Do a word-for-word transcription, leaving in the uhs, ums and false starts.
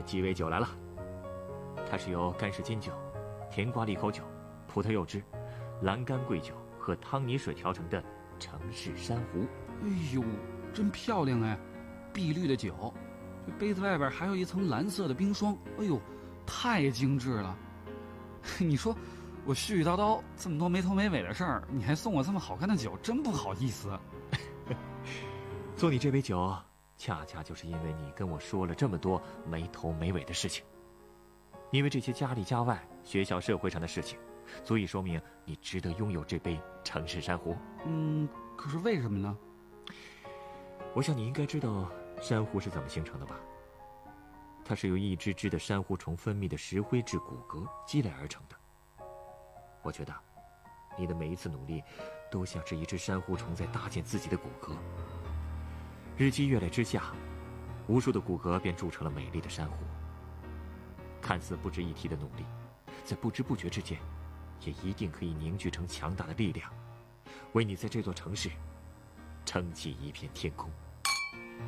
鸡尾酒来了，它是由干式金酒、甜瓜利口酒、葡萄柚汁、蓝干桂酒和汤泥水调成的城市珊瑚。 哎呦，真漂亮哎！碧绿的酒，这杯子外边还有一层蓝色的冰霜。哎呦，太精致了！你说我絮絮叨叨这么多没头没尾的事儿，你还送我这么好看的酒，真不好意思。 送你这杯酒，恰恰就是因为你跟我说了这么多没头没尾的事情。因为这些家里家外、学校社会上的事情，足以说明你值得拥有这杯城市珊瑚。 嗯，可是为什么呢？ 我想你应该知道珊瑚是怎么形成的吧？它是由一只只的珊瑚虫分泌的石灰质骨骼积累而成的。我觉得你的每一次努力都像是一只珊瑚虫在搭建自己的骨骼。日积月累之下，无数的骨骼便铸成了美丽的珊瑚。看似不值一提的努力，在不知不觉之间也一定可以凝聚成强大的力量，为你在这座城市撑起一片天空。